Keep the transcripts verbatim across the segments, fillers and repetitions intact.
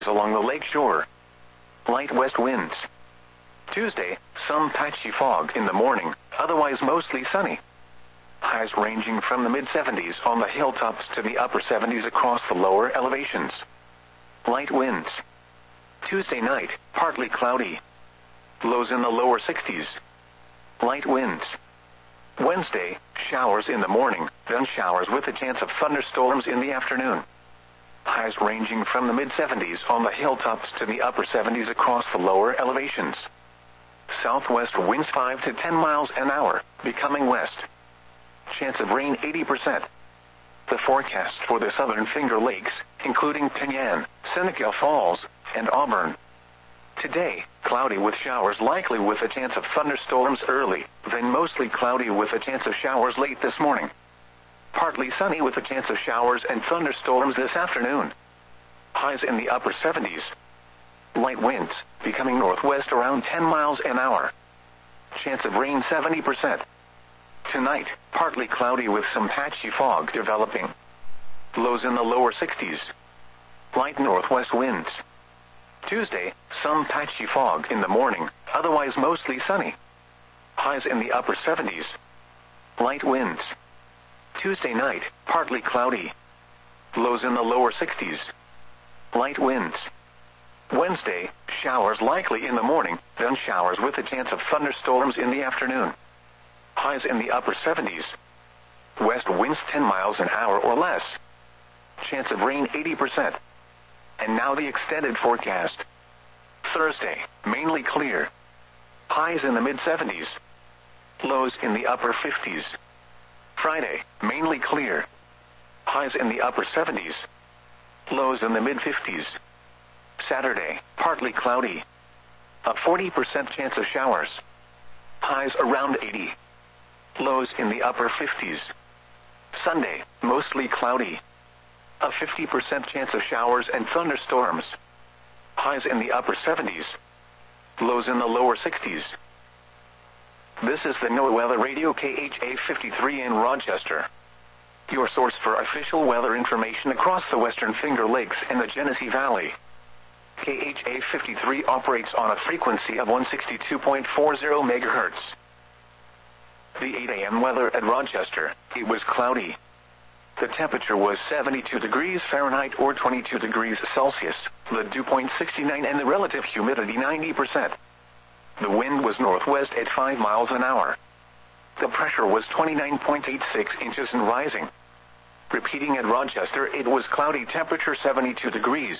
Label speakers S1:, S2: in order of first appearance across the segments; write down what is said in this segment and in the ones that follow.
S1: along the lake shore. Light west winds. Tuesday, some patchy fog in the morning, otherwise mostly sunny. Highs ranging from the mid seventies on the hilltops to the upper seventies across the lower elevations. Light winds. Tuesday night, partly cloudy. Lows in the lower sixties. Light winds. Wednesday, showers in the morning, then showers with a chance of thunderstorms in the afternoon. Highs ranging from the mid seventies on the hilltops to the upper seventies across the lower elevations. Southwest winds five to ten miles an hour, becoming west. Chance of rain eighty percent. The forecast for the southern Finger Lakes, including Penyan, Seneca Falls, and Auburn. Today, cloudy with showers likely with a chance of thunderstorms early, then mostly cloudy with a chance of showers late this morning. Partly sunny with a chance of showers and thunderstorms this afternoon. Highs in the upper seventies. Light winds, becoming northwest around ten miles an hour. Chance of rain seventy percent. Tonight, partly cloudy with some patchy fog developing. Lows in the lower sixties. Light northwest winds. Tuesday, some patchy fog in the morning, otherwise mostly sunny. Highs in the upper seventies. Light winds. Tuesday night, partly cloudy. Lows in the lower sixties. Light winds. Wednesday, showers likely in the morning, then showers with a chance of thunderstorms in the afternoon. Highs in the upper seventies. West winds ten miles an hour or less. Chance of rain eighty percent. And now the extended forecast. Thursday, mainly clear. Highs in the mid seventies. Lows in the upper fifties. Friday, mainly clear. Highs in the upper seventies. Lows in the mid fifties. Saturday, partly cloudy. A forty percent chance of showers. Highs around eighty. Lows in the upper fifties. Sunday, mostly cloudy. A fifty percent chance of showers and thunderstorms. Highs in the upper seventies. Lows in the lower sixties. This is the NOAA Weather Radio K H A fifty-three in Rochester. Your source for official weather information across the Western Finger Lakes and the Genesee Valley. K H A fifty-three operates on a frequency of one sixty-two point four zero megahertz. The eight a m weather at Rochester, it was cloudy. The temperature was seventy-two degrees Fahrenheit or twenty-two degrees Celsius, the dew point sixty-nine and the relative humidity ninety percent. The wind was northwest at five miles an hour. The pressure was twenty-nine point eight six inches and rising. Repeating at Rochester, it was cloudy, temperature seventy-two degrees.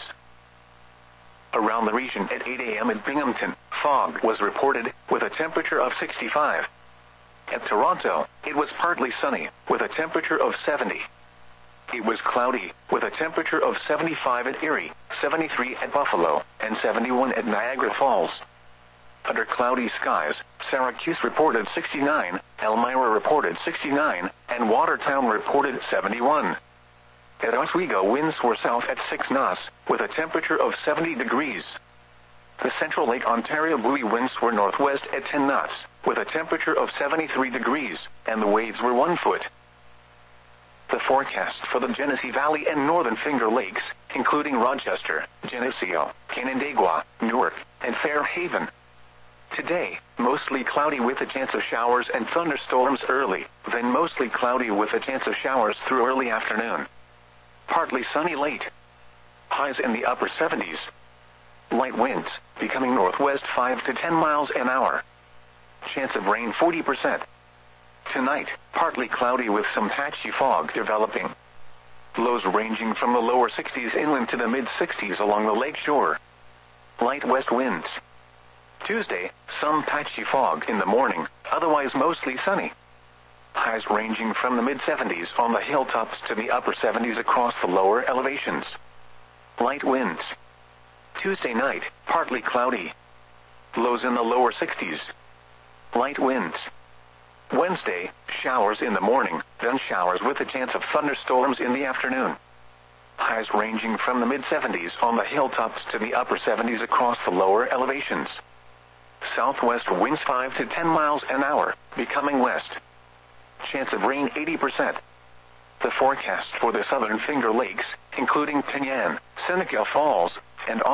S1: Around the region at eight a m in Binghamton, fog was reported with a temperature of sixty-five. At Toronto, it was partly sunny with a temperature of seventy. It was cloudy with a temperature of seventy-five at Erie, seventy-three at Buffalo, and seventy-one at Niagara Falls. Under cloudy skies, Syracuse reported sixty-nine, Elmira reported sixty-nine, and Watertown reported seventy-one. At Oswego, winds were south at six knots, with a temperature of seventy degrees. The Central Lake Ontario buoy winds were northwest at ten knots, with a temperature of seventy-three degrees, and the waves were one foot. The forecast for the Genesee Valley and Northern Finger Lakes, including Rochester, Geneseo, Canandaigua, Newark, and Fairhaven. Today, mostly cloudy with a chance of showers and thunderstorms early, then mostly cloudy with a chance of showers through early afternoon. Partly sunny late. Highs in the upper seventies. Light winds, becoming northwest five to ten miles an hour. Chance of rain forty percent. Tonight, partly cloudy with some patchy fog developing. Lows ranging from the lower sixties inland to the mid sixties along the lake shore. Light west winds. Tuesday, some patchy fog in the morning, otherwise mostly sunny. Highs ranging from the mid seventies on the hilltops to the upper seventies across the lower elevations. Light winds. Tuesday night, partly cloudy. Lows in the lower sixties. Light winds. Wednesday, showers in the morning, then showers with a chance of thunderstorms in the afternoon. Highs ranging from the mid seventies on the hilltops to the upper seventies across the lower elevations. Southwest winds five to ten miles an hour, becoming west. Chance of rain eighty percent. The forecast for the southern Finger Lakes, including Penyan, Seneca Falls, and